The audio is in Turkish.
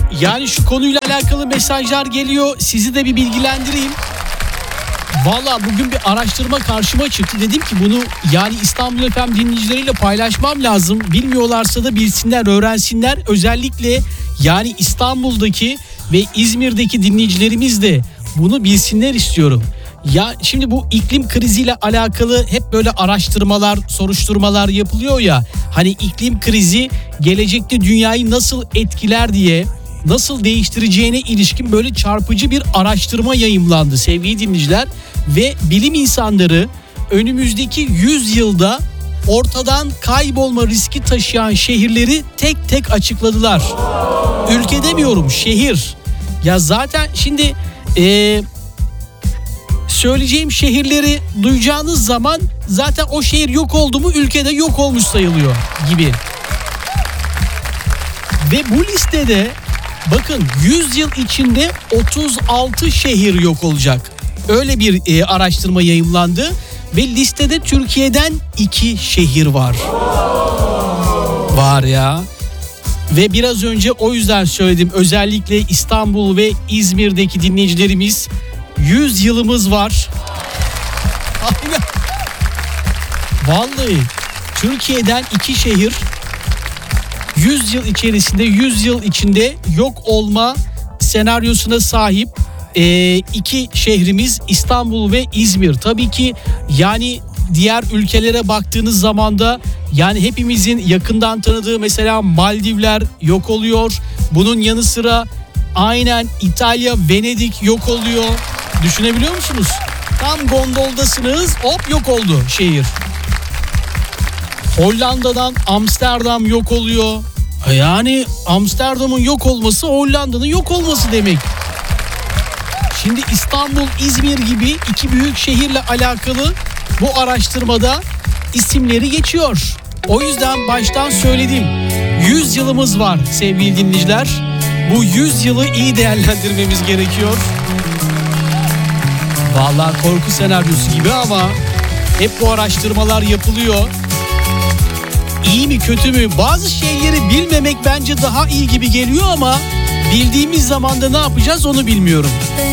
Yani şu konuyla alakalı mesajlar geliyor. Sizi de bir bilgilendireyim. Valla bugün bir araştırma karşıma çıktı. Dedim ki bunu yani İstanbul FM dinleyicileriyle paylaşmam lazım. Bilmiyorlarsa da bilsinler, öğrensinler. Özellikle yani İstanbul'daki ve İzmir'deki dinleyicilerimiz de bunu bilsinler istiyorum. Ya şimdi bu iklim kriziyle alakalı hep böyle araştırmalar, soruşturmalar yapılıyor ya. Hani iklim krizi gelecekte dünyayı nasıl etkiler diye, nasıl değiştireceğine ilişkin böyle çarpıcı bir araştırma yayımlandı sevgili dinleyiciler. Ve bilim insanları önümüzdeki 100 yılda ortadan kaybolma riski taşıyan şehirleri tek tek açıkladılar. Ülke demiyorum, şehir. Ya zaten şimdi söyleyeceğim şehirleri duyacağınız zaman zaten o şehir yok oldu mu ülkede yok olmuş sayılıyor gibi. Ve bu listede bakın 100 yıl içinde 36 şehir yok olacak. Öyle bir araştırma yayımlandı ve listede Türkiye'den 2 şehir var. Var ya. Ve biraz önce o yüzden söyledim, özellikle İstanbul ve İzmir'deki dinleyicilerimiz 100 yılımız var. Aynen. Vallahi Türkiye'den 2 şehir 100 yıl içerisinde, 100 yıl içinde yok olma senaryosuna sahip 2 şehrimiz İstanbul ve İzmir. Tabii ki yani diğer ülkelere baktığınız zaman da yani hepimizin yakından tanıdığı mesela Maldivler yok oluyor. Bunun yanı sıra aynen İtalya, Venedik yok oluyor. Düşünebiliyor musunuz? Tam gondoldasınız, hop yok oldu şehir. Hollanda'dan Amsterdam yok oluyor. Yani Amsterdam'ın yok olması Hollanda'nın yok olması demek. Şimdi İstanbul, İzmir gibi 2 büyük şehirle alakalı bu araştırmada isimleri geçiyor. O yüzden baştan söyledim. 100 yılımız var sevgili dinleyiciler. Bu 100 yılı iyi değerlendirmemiz gerekiyor. Vallahi korku senaryosu gibi ama hep bu araştırmalar yapılıyor. İyi mi kötü mü? Bazı şeyleri bilmemek bence daha iyi gibi geliyor ama bildiğimiz zaman da ne yapacağız onu bilmiyorum.